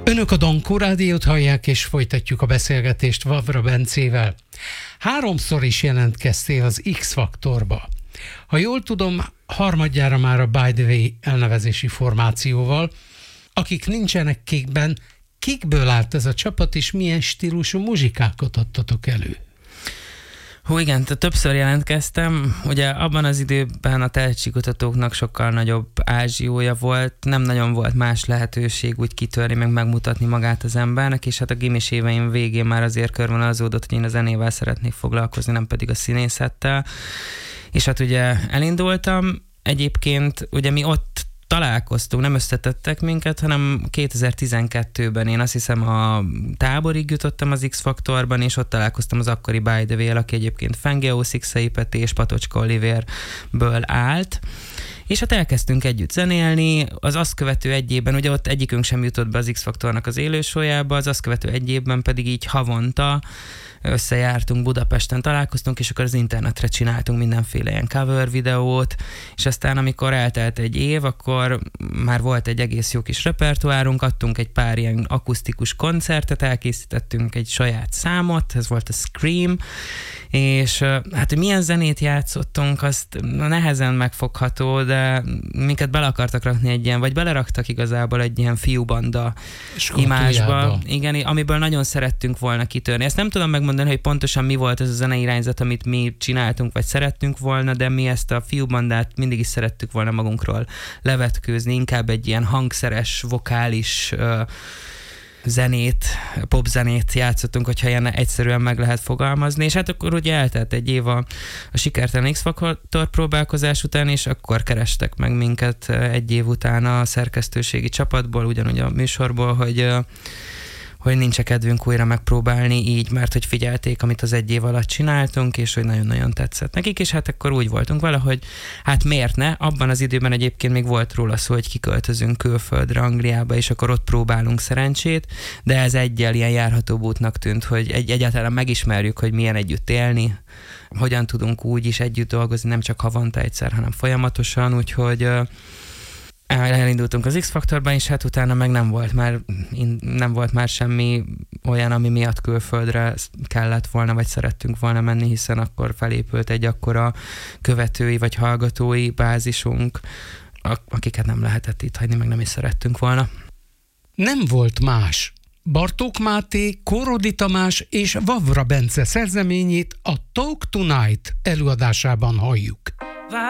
Önök a Dankó Rádiót hallják, és folytatjuk a beszélgetést Vavra Bencével. 3-szor is jelentkeztél az X-faktorba. Ha jól tudom, harmadjára már a By the Way elnevezési formációval. Akik nincsenek kékben, kikből állt ez a csapat, és milyen stílusú muzsikákat adtatok elő? Hú, igen, többször jelentkeztem. Ugye abban az időben a tehetségkutatóknak sokkal nagyobb ázsiója volt, nem nagyon volt más lehetőség úgy kitörni, meg megmutatni magát az embernek, és hát a gimis éveim végén már azért körvonalazódott, hogy én a zenével szeretnék foglalkozni, nem pedig a színészettel. És hát ugye elindultam, egyébként ugye mi ott találkoztunk, nem összetettek minket, hanem 2012-ben én azt hiszem a táborig jutottam az X-faktorban, és ott találkoztam az akkori By the Way-el, aki egyébként Fengeo, Szikszai Peti és Patocska Olivérből állt. És hát elkezdtünk együtt zenélni, az azt követő egy évben, ugye ott egyikünk sem jutott be az X-faktornak az élősójába, az azt követő egy évben pedig így havonta összejártunk Budapesten, találkoztunk, és akkor az internetre csináltunk mindenféle ilyen cover videót, és aztán amikor eltelt egy év, akkor már volt egy egész jó kis repertoárunk, adtunk egy pár ilyen akusztikus koncertet, elkészítettünk egy saját számot, ez volt a Scream, és hát, hogy milyen zenét játszottunk, azt nehezen megfogható, de minket bele akartak rakni egy ilyen, vagy beleraktak igazából egy ilyen fiúbanda imázsba, igen, amiből nagyon szerettünk volna kitörni. Ezt nem tudom megmondani, hogy pontosan mi volt ez a zenei irányzat, amit mi csináltunk, vagy szerettünk volna, de mi ezt a fiúbandát mindig is szerettük volna magunkról levetkőzni, inkább egy ilyen hangszeres, vokális zenét, popzenét játszottunk, hogyha ilyen egyszerűen meg lehet fogalmazni, és hát akkor ugye eltelt egy év a sikertelen X-faktor próbálkozás után, és akkor kerestek meg minket egy év után a szerkesztőségi csapatból, ugyanúgy a műsorból, hogy nincs kedvünk újra megpróbálni így, mert hogy figyelték, amit az egy év alatt csináltunk, és hogy nagyon-nagyon tetszett nekik, és hát akkor úgy voltunk vele, hogy hát miért ne? Abban az időben egyébként még volt róla szó, hogy kiköltözünk külföldre, Angliába, és akkor ott próbálunk szerencsét, de ez egyel ilyen járhatóbb útnak tűnt, hogy egyáltalán megismerjük, hogy milyen együtt élni, hogyan tudunk úgy is együtt dolgozni, nem csak havonta egyszer, hanem folyamatosan, úgyhogy elindultunk az X-faktorban, és hát utána meg nem volt már semmi olyan, ami miatt külföldre kellett volna, vagy szerettünk volna menni, hiszen akkor felépült egy akkora követői vagy hallgatói bázisunk, akiket nem lehetett itt hagyni, meg nem is szerettünk volna. Nem volt más. Bartók Máté, Kórodi Tamás és Vavra Bence szerzeményét a Talk Tonight előadásában halljuk.